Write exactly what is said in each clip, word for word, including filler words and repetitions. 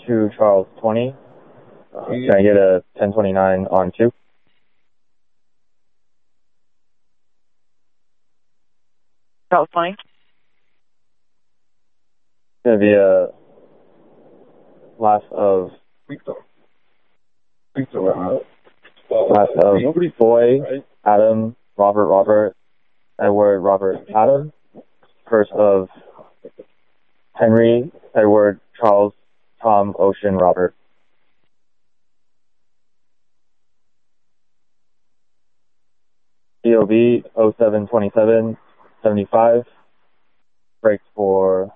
two Charles twenty. Can I get a ten twenty-nine on two? Charles twenty. Gonna be a last of last of Boy, Adam, Robert, Robert, Edward, Robert, Adam. First of Henry, Edward, Charles, Tom, Ocean, Robert. D O B oh seven twenty-seven seventy-five. Breaks for.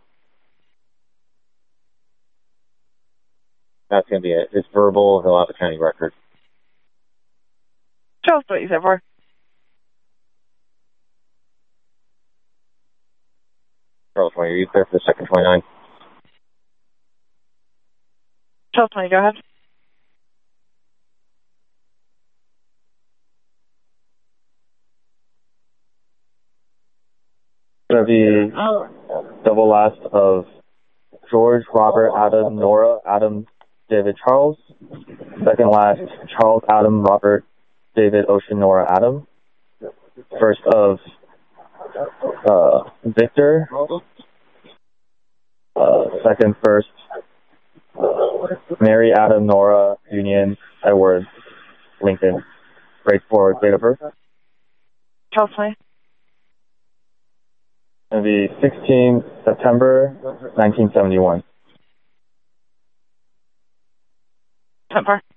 That's going to be it. It's verbal. He'll have a county record. Charles twenty, so far. Charles twenty, are you there for the second twenty-nine? Charles twenty, go ahead. Gonna be double last of George, Robert, Adam, Nora, Adam, David, Charles. Second last, Charles, Adam, Robert, David, Ocean, Nora, Adam. First of uh, Victor. Uh, second, first, uh, Mary, Adam, Nora, Union, Edward, Lincoln. Break for date of birth. Charles twenty. Gonna be sixteenth September nineteen seventy-one. So far.